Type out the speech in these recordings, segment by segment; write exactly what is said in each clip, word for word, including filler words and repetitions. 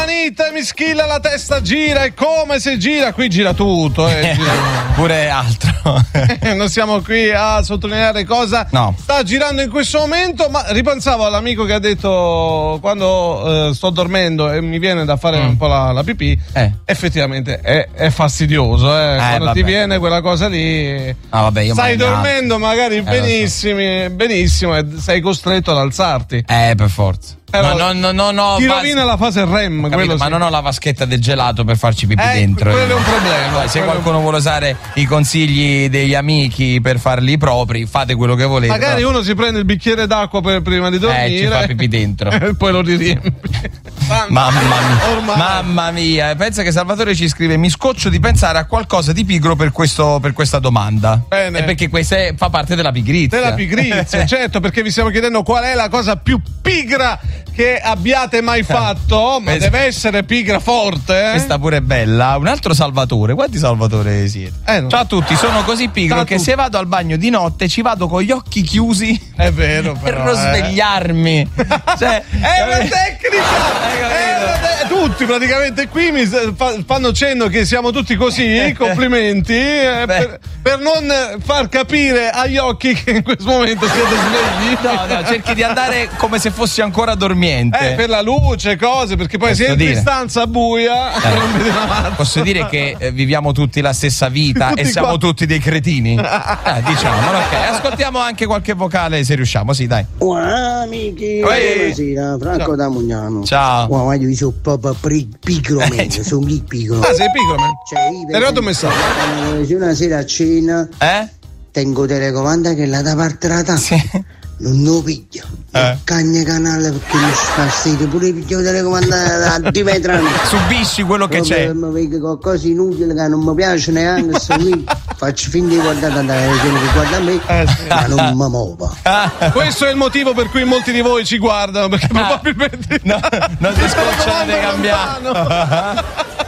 Anita mi schilla, la testa gira, e come se gira, qui gira tutto, eh, gira... pure altro. Non siamo qui a sottolineare cosa no. sta girando in questo momento, ma ripensavo all'amico che ha detto quando eh, sto dormendo e mi viene da fare mm. un po' la, la pipì, eh. effettivamente è, è fastidioso, eh. Eh, quando vabbè. ti viene quella cosa lì, ah, vabbè, io stai dormendo magari eh, benissimo, so. benissimo e sei costretto ad alzarti. Eh, per forza. Però no, no, no, no, ti vas- rovina la fase R E M, capito, quello ma sì. non ho la vaschetta del gelato per farci pipì eh, dentro. Quello è un problema. Poi, se qualcuno vuole usare i consigli degli amici per farli propri, fate quello che volete. Magari però... uno si prende il bicchiere d'acqua per, prima di dormire eh, ci fa pipì dentro e poi lo riempie. Mamma mia, Ormai. mamma mia. Pensa che Salvatore ci scrive: mi scoccio di pensare a qualcosa di pigro per, questo, per questa domanda. Bene. E perché questa è, fa parte della pigrizia. Della pigrizia, certo, perché vi stiamo chiedendo qual è la cosa più pigra che abbiate mai fatto, ma deve essere pigra forte, eh? Questa pure è bella. Un altro Salvatore, quanti Salvatore siete? Eh, no. Ciao a tutti, sono così pigro Ciao che se vado al bagno di notte ci vado con gli occhi chiusi. È vero, per però, non eh. svegliarmi. Cioè, è una tecnica! È una te- tutti praticamente qui mi fa- fanno cenno che siamo tutti così, complimenti, eh, per, per non far capire agli occhi che in questo momento siete svegli. No, no, cerchi di andare come se fossi ancora dormiente. Eh, per la luce, cose, perché poi posso si entra dire? in stanza buia eh. e non vedi una mazza. Posso dire che eh, viviamo tutti la stessa vita tutti e siamo qua. tutti dei cretini? Eh, diciamolo, ok. Ascoltiamo anche qualche vocale se riusciamo, sì, dai. Buona amici, buonasera, Franco Ciao. da Mugnano. Ciao. Wow, ma io sono proprio pigro, sono lì pigro. Ah, sei pigro, man? Cioè, io Ti è arrivato un messaggio? Se una sera a cena eh? tengo telecomanda che è là da parte della tavola. Sì. Non lo piglio. Eh. Cagna canale perché mi fa fastidio. Pure piglio telecomanda a di metrani. Subisci quello che proprio c'è. Mi vedo qualcosa inutile che non mi piace neanche. Sto lì. Faccio finta di guardare la televisione che guarda me, eh, sì. ma non mi muovo. Questo è il motivo per cui molti di voi ci guardano, perché ah. probabilmente no, non si scocciano di cambiare.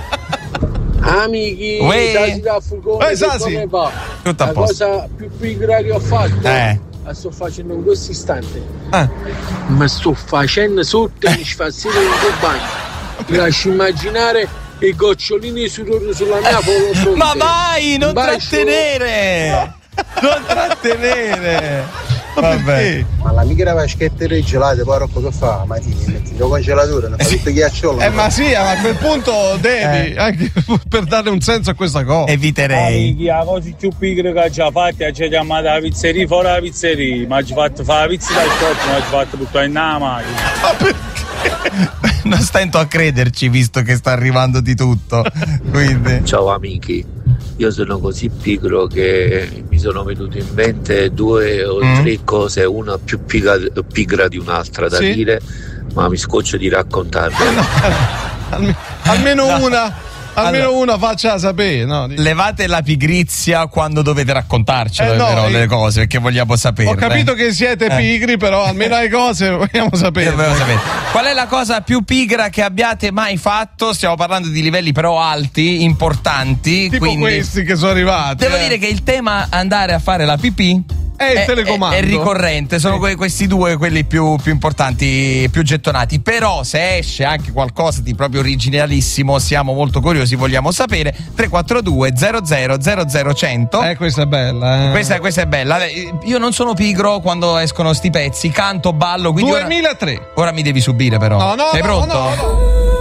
Amici, Uè. da Fugone, Uè, Sasi. come va? Tutto a La posto. cosa più pigra che ho fatto Eh. la sto facendo in questo istante. Ah. Ma sto facendo sotto e mi ci fa sedere in quel bagno. Mi lascio immaginare i gocciolini di sudore sulla mia fronte. Ma vai, non Bacio. trattenere! Non trattenere! Vabbè. Ma la migra vaschetta dei gelati, poi Rocco che fa? Ma ti metti il congelatore, non fa tutto ghiacciolo. Eh, ma sì, ma a quel punto devi, Eh. anche per dare un senso a questa cosa. Eviterei. Amici, la cosa più pigra che ha già fatto è ci ha chiamato la pizzeria fuori la pizzeria, ma ci ha fatto fare la pizza dal corpo, ma ci ha fatto buttare in la macchina. Ma perché? Non stento a crederci visto che sta arrivando di tutto. Quindi. Ciao amici, io sono così pigro che mi sono venute in mente due o Mm. tre cose, una più pigra, pigra di un'altra da Sì. dire, ma mi scoccio di raccontarvi. Alme- almeno No. una. Almeno Allora, una faccia sapere, no? levate la pigrizia quando dovete raccontarcelo, Eh, no, però, eh, le cose, perché vogliamo sapere. Ho capito che siete Eh. pigri, però almeno le cose vogliamo sapere. Qual è la cosa più pigra che abbiate mai fatto? Stiamo parlando di livelli però alti, importanti. Tipo quindi questi che sono arrivati. devo eh. dire che il tema andare a fare la pipì È il telecomando. È, è ricorrente, sono que- questi due quelli più, più importanti, più gettonati. Però se esce anche qualcosa di proprio originalissimo, siamo molto curiosi, vogliamo sapere. Tre quattro due zero zero zero zero cento. Eh, questa è bella, eh. Questa, questa è bella. Io non sono pigro quando escono sti pezzi, canto, ballo. Quindi duemilatré. Ora, ora mi devi subire, però. No, no, Sei no, pronto? no, no.